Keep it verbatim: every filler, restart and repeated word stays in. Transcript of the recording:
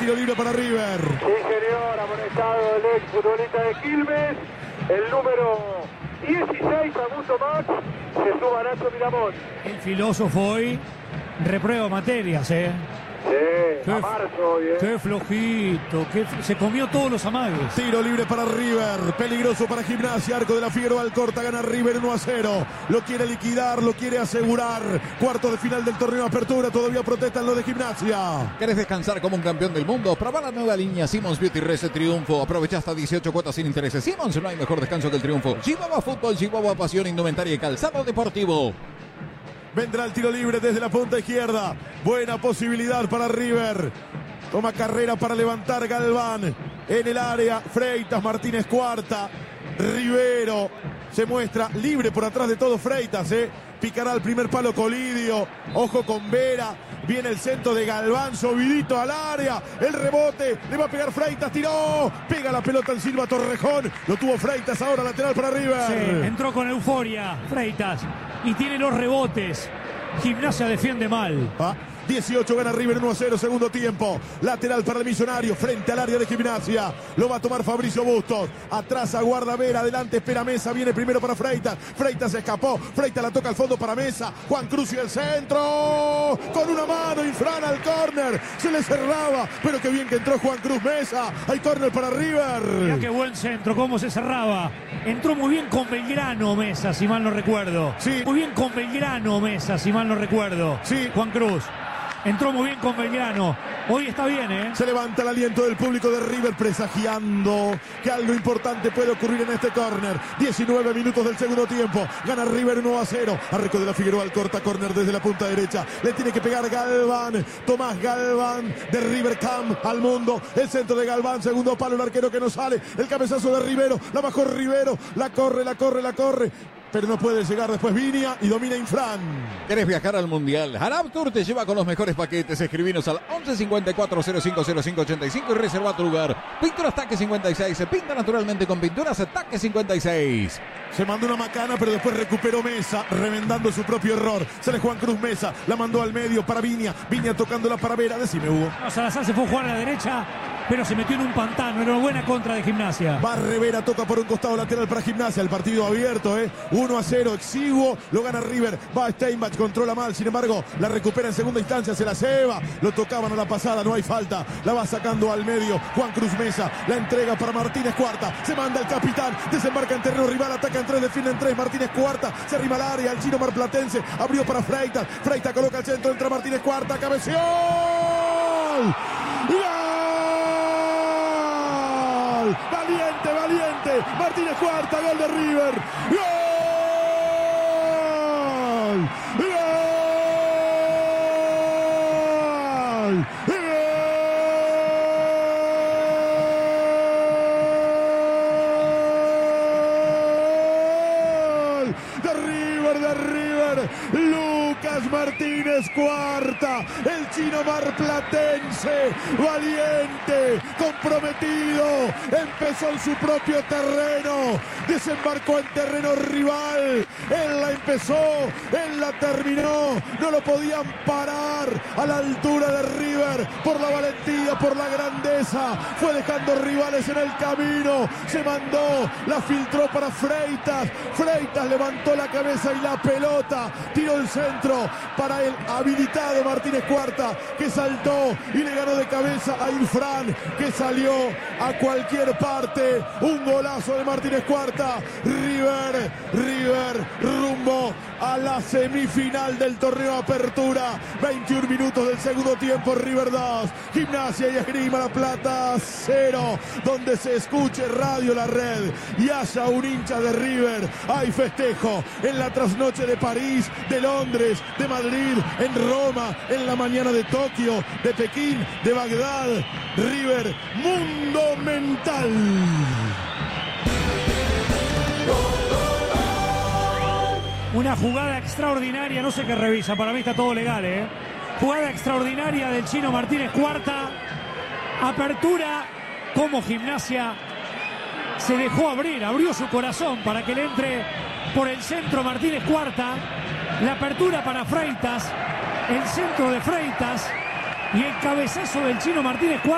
tiro libre para River. Sí, señor, amonestado el ex futbolista de Quilmes, el número dieciséis, Augusto Max, se suma Nacho Miramón. El filósofo hoy reprueba materias, ¿eh? Sí, Qué, a marzo, bien. qué flojito, qué, se comió todos los amagues. Tiro libre para River, peligroso para Gimnasia, arco de la Figueroa Alcorta, gana River uno a cero, lo quiere liquidar, lo quiere asegurar, cuarto de final del torneo Apertura, todavía protestan lo de Gimnasia. ¿Querés descansar como un campeón del mundo? Probá la nueva línea Simmons Beauty Rest Triunfo, aprovecha hasta dieciocho cuotas sin intereses. Simmons, no hay mejor descanso que el triunfo. Chihuahua Fútbol, Chihuahua Pasión, Indumentaria y Calzado Deportivo. Vendrá el tiro libre desde la punta izquierda. Buena posibilidad para River. Toma carrera para levantar Galván. En el área, Freitas, Martínez Cuarta. Rivero se muestra libre por atrás de todo Freitas, ¿eh? Picará el primer palo Colidio. Ojo con Vera. Viene el centro de Galván, subidito al área. El rebote, le va a pegar Freitas, tiró. Pega la pelota el Silva Torrejón. Lo tuvo Freitas, ahora lateral para River. Sí, entró con euforia Freitas y tiene los rebotes. Gimnasia defiende mal. Ah, dieciocho gana River uno a cero, segundo tiempo. Lateral para el Millonario, frente al área de Gimnasia. Lo va a tomar Fabricio Bustos. Atrás aguarda Vera, adelante espera Mesa. Viene primero para Freitas. Freitas se escapó. Freitas la toca al fondo para Mesa. Juan Cruz y el centro. Con una mano, Infran al córner. Se le cerraba, pero qué bien que entró Juan Cruz Mesa. Hay córner para River. Mirá qué buen centro, cómo se cerraba. Entró muy bien con Belgrano Mesa, si mal no recuerdo. Sí. Muy bien con Belgrano Mesa, si mal no recuerdo. Sí. Juan Cruz. Entró muy bien con Belgrano. Hoy está bien, ¿eh? Se levanta el aliento del público de River presagiando que algo importante puede ocurrir en este córner. diecinueve minutos del segundo tiempo. Gana River uno a cero. Arco de la Figueroa Alcorta, córner desde la punta derecha. Le tiene que pegar Galván. Tomás Galván de River Camp al mundo. El centro de Galván. Segundo palo, el arquero que no sale. El cabezazo de Rivero. La bajó Rivero. La corre, la corre, la corre. Pero no puede llegar después Viña y domina Infran. ¿Querés viajar al Mundial? Harab Tour te lleva con los mejores paquetes. Escribinos al once cincuenta y cuatro cero cinco cero cinco ochenta y cinco y reserva tu lugar. Pinturas Taque cincuenta y seis. Se pinta naturalmente con pinturas Taque cincuenta y seis. Se mandó una macana, pero después recuperó Mesa, remendando su propio error. Sale Juan Cruz Mesa, la mandó al medio para Viña. Viña tocándola para Vera. Decime, Hugo. No, Salazar se fue a jugar a la derecha, pero se metió en un pantano. Era una buena contra de Gimnasia. Barre Vera, toca por un costado lateral para Gimnasia. El partido abierto, ¿eh? uno a cero, exiguo. Lo gana River. Va Steinbach, controla mal. Sin embargo, la recupera en segunda instancia. Se la lleva. Lo tocaban a la pasada. No hay falta. La va sacando al medio. Juan Cruz Mesa. La entrega para Martínez Cuarta. Se manda el capitán. Desembarca en terreno rival. Ataca en tres. Defiende en tres. Martínez Cuarta. Se arrima al área. El chino marplatense. Abrió para Freitas. Freitas coloca el centro. Entra Martínez Cuarta. Cabeceó. ¡Gol! Valiente, valiente. Martínez Cuarta, gol de River. ¡Gol! ¡Gol! ¡Gol! De River, de River. Lucas Martínez Cuarta, el chino marplatense, valiente, comprometido, empezó en su propio terreno, desembarcó en terreno rival, él la empezó, él la terminó, no lo podían parar a la altura de River, por la valentía, por la grandeza, fue dejando rivales en el camino, se mandó, la filtró para Freitas, Freitas levantó la cabeza y la pelota, tiró el centro para el habilitado Martínez Cuarta, que saltó y le ganó de cabeza a Infran, que salió a cualquier parte. Un golazo de Martínez Cuarta. River, River rumbo a la semifinal del torneo Apertura. veintiún minutos del segundo tiempo. River dos, Gimnasia y Esgrima La Plata cero. Donde se escuche Radio La Red y haya un hincha de River, hay festejo en la trasnoche de París, de Londres, de Madrid, en Roma, en la mañana de Tokio, de Pekín, de Bagdad. River, mundo mental. Una jugada extraordinaria, no sé qué revisa, para mí está todo legal, ¿eh? Jugada extraordinaria del chino Martínez Cuarta. Apertura, como Gimnasia se dejó abrir, abrió su corazón para que le entre por el centro Martínez Cuarta. La apertura para Freitas, el centro de Freitas y el cabezazo del chino Martínez Cuarta.